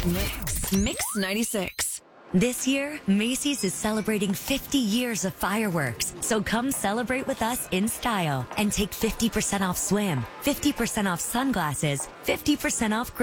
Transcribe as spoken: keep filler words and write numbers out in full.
Mix. Mix ninety-six. This year, Macy's is celebrating fifty years of fireworks. So come celebrate with us in style and take fifty percent off swim, fifty percent off sunglasses, fifty percent off